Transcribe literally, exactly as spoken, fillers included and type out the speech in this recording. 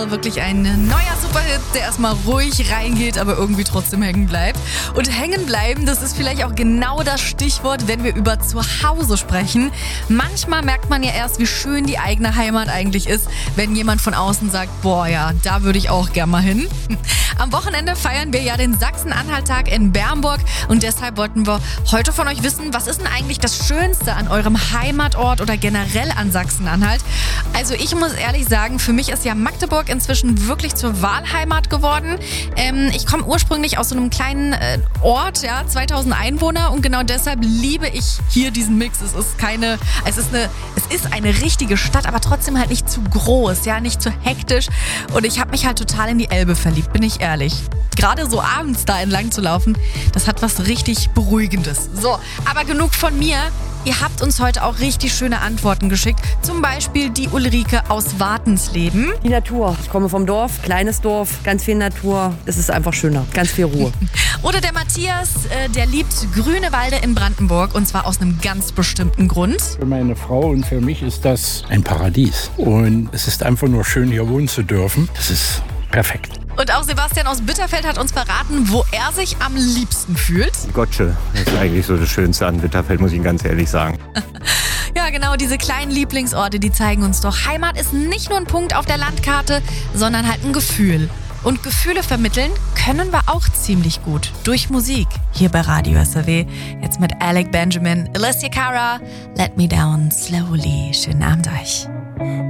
Wirklich ein neuer Superhit, der erstmal ruhig reingeht, aber irgendwie trotzdem hängen bleibt. Und hängen bleiben, das ist vielleicht auch genau das Stichwort, wenn wir über Zuhause sprechen. Manchmal merkt man ja erst, wie schön die eigene Heimat eigentlich ist, wenn jemand von außen sagt, boah ja, da würde ich auch gern mal hin. Am Wochenende feiern wir ja den Sachsen-Anhalt-Tag in Bernburg und deshalb wollten wir heute von euch wissen, was ist denn eigentlich das Schönste an eurem Heimatort oder generell an Sachsen-Anhalt? Also ich muss ehrlich sagen, für mich ist ja Magdeburg inzwischen wirklich zur Wahlheimat geworden. Ähm, ich komme ursprünglich aus so einem kleinen äh, Ort, ja, zweitausend Einwohner und genau deshalb liebe ich hier diesen Mix. Es ist keine, es ist eine, es ist eine richtige Stadt, aber trotzdem halt nicht zu groß, ja, nicht zu hektisch und ich habe mich halt total in die Elbe verliebt, bin ich ehrlich. Gerade so abends da entlang zu laufen, das hat was richtig Beruhigendes. So, aber genug von mir. Ihr habt uns heute auch richtig schöne Antworten geschickt. Zum Beispiel die Ulrike aus Wartensleben. Die Natur. Ich komme vom Dorf, kleines Dorf, ganz viel Natur. Es ist einfach schöner, ganz viel Ruhe. Oder der Matthias, äh, der liebt grüne Walde in Brandenburg und zwar aus einem ganz bestimmten Grund. Für meine Frau und für mich ist das ein Paradies. Und es ist einfach nur schön, hier wohnen zu dürfen. Das ist perfekt. Und auch Sebastian aus Bitterfeld hat uns verraten, wo er sich am liebsten fühlt. Gottsche, das ist eigentlich so das Schönste an Bitterfeld, muss ich Ihnen ganz ehrlich sagen. Ja, genau, diese kleinen Lieblingsorte, die zeigen uns doch, Heimat ist nicht nur ein Punkt auf der Landkarte, sondern halt ein Gefühl. Und Gefühle vermitteln können wir auch ziemlich gut. Durch Musik. Hier bei Radio S R W. Jetzt mit Alec Benjamin, Alessia Cara, Let Me Down Slowly. Schönen Abend euch.